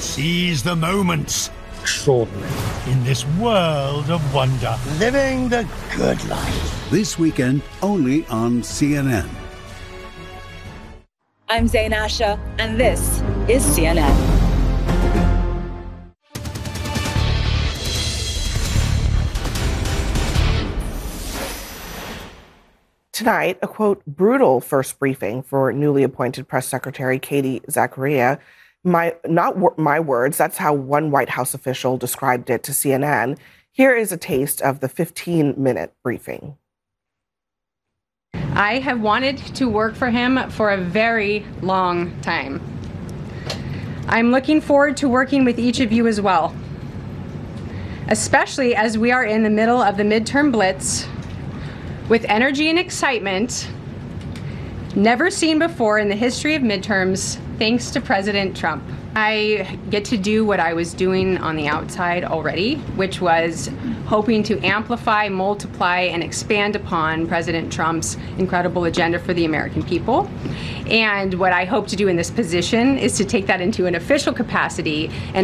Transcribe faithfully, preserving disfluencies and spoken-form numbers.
Seize the moments Extraordinary. in this world of wonder. Living the good life. This weekend, only on C N N. I'm Zain Asher, and this is C N N. Tonight, a quote, brutal first briefing for newly appointed press secretary Katie Zachariah. My, not w- my words, that's how one White House official described it to C N N. Here is a taste of the fifteen-minute briefing. I have wanted to work for him for a very long time. I'm looking forward to working with each of you as well, especially as we are in the middle of the midterm blitz with energy and excitement never seen before in the history of midterms, thanks to President Trump. I get to do what I was doing on the outside already, which was hoping to amplify, multiply, and expand upon President Trump's incredible agenda for the American people. And what I hope to do in this position is to take that into an official capacity and